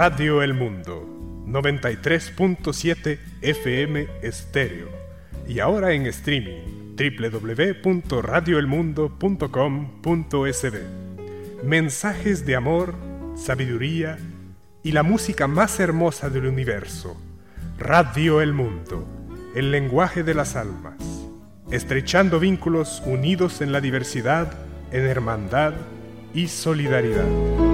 Radio El Mundo, 93.7 FM estéreo. Y ahora en streaming, www.radioelmundo.com.sb. Mensajes de amor, sabiduría y la música más hermosa del universo. Radio El Mundo, el lenguaje de las almas. Estrechando vínculos unidos en la diversidad, en hermandad y solidaridad.